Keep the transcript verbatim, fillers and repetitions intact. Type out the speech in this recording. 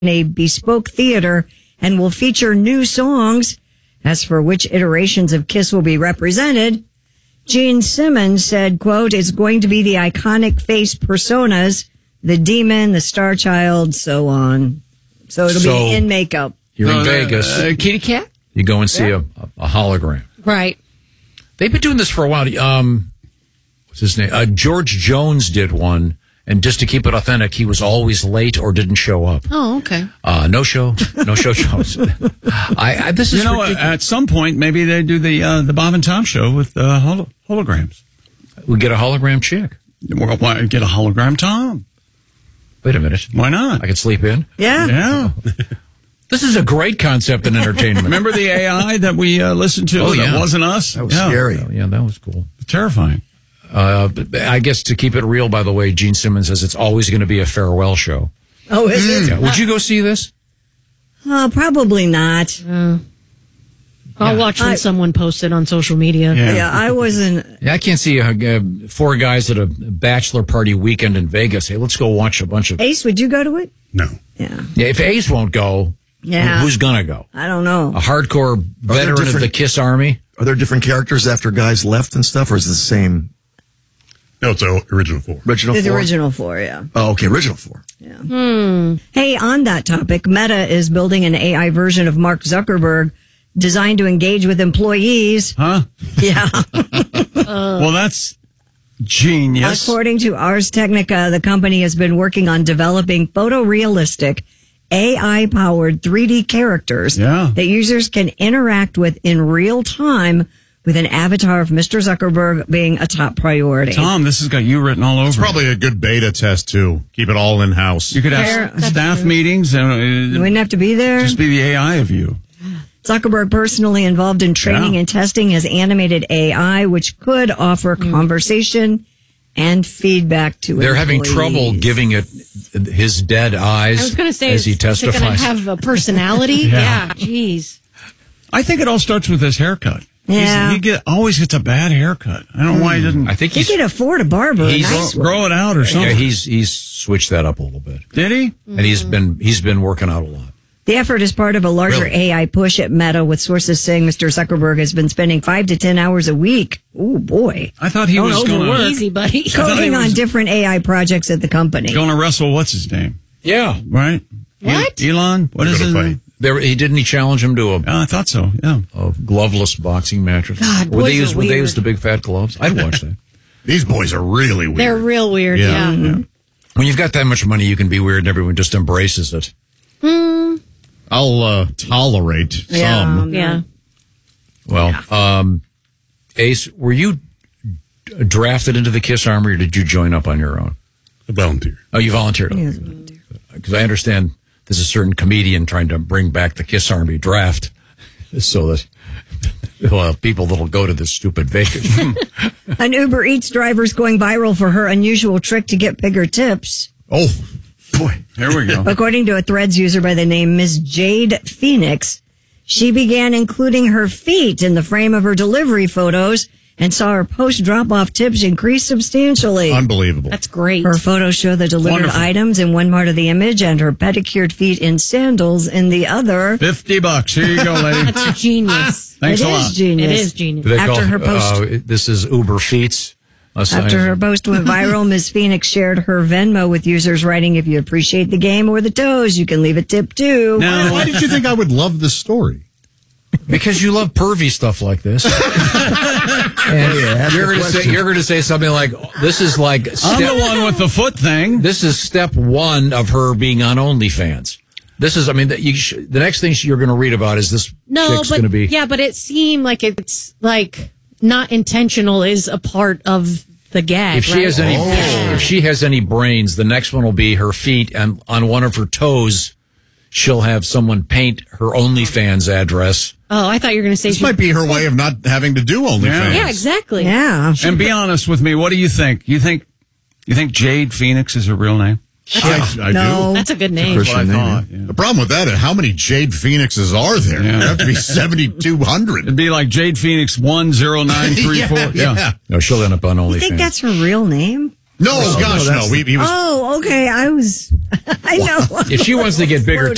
a bespoke theater and will feature new songs. As for which iterations of Kiss will be represented, Gene Simmons said, quote, it's going to be the iconic face personas, the Demon, the Star Child, so on. So it'll So, be in makeup. You're in Uh, Vegas. uh, kitty cat? You go and see Yeah. a, a hologram. Right. They've been doing this for a while. Um, what's his name? Uh, George Jones did one, and just to keep it authentic, he was always late or didn't show up. Oh, okay. Uh, no show, no show shows. I, I this is You know, ridiculous. at some point, maybe they do the uh, the Bob and Tom show with uh, holo- holograms. We get a hologram chick. Well, why get a hologram Tom? Wait a minute. Why not? I could sleep in. Yeah. Yeah. This is a great concept in entertainment. Remember the A I that we uh, listened to? Oh, yeah. That wasn't us? That was yeah. scary. Oh, yeah, that was cool. Terrifying. Uh, but I guess to keep it real, by the way, Gene Simmons says it's always going to be a farewell show. Oh, is it? Yeah. Would you go see this? Oh, probably not. Uh, I'll Yeah. watch when I- someone posts it on social media. Yeah. Yeah, I wasn't. Yeah, I can't see uh, uh, four guys at a bachelor party weekend in Vegas. Hey, let's go watch a bunch of. Ace, would you go to it? No. Yeah. Yeah, if Ace won't go, Yeah. who's gonna go? I don't know. A hardcore there veteran of different- the Kiss Army? Are there different characters after guys left and stuff, or is it the same No, it's the original four. original The four? original four, yeah. Oh, okay, original four. Hey, on that topic, Meta is building an A I version of Mark Zuckerberg designed to engage with employees. Huh? Yeah. Well, that's genius. According to Ars Technica, the company has been working on developing photorealistic A I-powered three D characters Yeah. that users can interact with in real time, with an avatar of Mister Zuckerberg being a top priority. Tom, this has got you written all over. It's probably a good beta test, too. Keep it all in-house. You could Fair- have staff meetings and You uh, wouldn't have to be there. just be the A I of you. Zuckerberg personally involved in training Yeah. and testing his animated A I, which could offer conversation and feedback to They're having employees. trouble giving it his dead eyes I was going to say, as he is, is it going to testifies. have a personality? Yeah. yeah. Jeez. I think it all starts with his haircut. Yeah. He's, he get, always gets a bad haircut. I don't know why he didn't I think He he's, could afford a barber. a he's- nice one. grow it out or something. yeah, he's he's switched that up a little bit, Did he? and he's been he's been working out a lot. The effort is part of a larger Really? A I push at Meta, with sources saying Mister Zuckerberg has been spending five to ten hours a week. Oh boy. I thought he Don't was going overwork. to Easy, buddy. thought he Coding on was- different A I projects at the company. going to wrestle. What's his name? Yeah, Right? What? E- Elon? What They're is gonna his fight. name? there he didn't he challenge him to a, Oh, I thought so. Yeah. a gloveless boxing match. Or God, would they boys use are would they weird. use the big fat gloves? I'd watch that. These boys are really weird. They're real weird. Yeah. Yeah. When you've got that much money, you can be weird, and everyone just embraces it. I'll uh, tolerate Yeah. some. Yeah. Well, um, Ace, were you d- drafted into the Kiss Army, or did you join up on your own? A volunteer. Oh, you volunteered. Because I understand there's a certain comedian trying to bring back the Kiss Army draft so that well, people that'll go to this stupid Vegas. An Uber Eats driver is going viral for her unusual trick to get bigger tips. Oh, boy. Here we go. According to a Threads user by the name Miss Jade Phoenix, she began including her feet in the frame of her delivery photos and saw her post drop-off tips increase substantially. Unbelievable. That's great. Her photos show the delivered Wonderful. items in one part of the image and her pedicured feet in sandals in the other. fifty bucks. Here you go, lady. That's genius. Thanks It a is lot. genius. It is genius. They After call- her post- uh, this is Uber Feets. A sign- After her post went viral, Miz Phoenix shared her Venmo with users writing, if you appreciate the game or the toes, you can leave a tip too. Now, Why did you think I would love this story? Because you love pervy stuff like this. and you're going to say you're going to say something like, "This is like I'm step, the one with the foot thing. this is step one of her being on OnlyFans." This is, I mean, that you sh- the next thing you're going to read about is this No, chick's but going to be. yeah, but it seemed like it's like not intentional is a part of the gag. If she right? has any, if, if she has any brains, the next one will be her feet, and on one of her toes, she'll have someone paint her OnlyFans address. Oh, I thought you were going to say. This she- might be her way of not having to do OnlyFans. Yeah. yeah, exactly. Yeah. And be honest with me. What do you think? You think you think Jade Phoenix is her real name? I, I No. do. That's a good name. Christian What I name, thought. yeah. Yeah. The problem with that is how many Jade Phoenixes are there? Yeah. There have to be seventy-two hundred. It'd be like Jade Phoenix one zero nine three four. yeah, yeah. No, she'll end up on OnlyFans. You think that's her real name? No, gosh, no, no. that's We, he was Oh, okay. I was, I know. If she wants to get bigger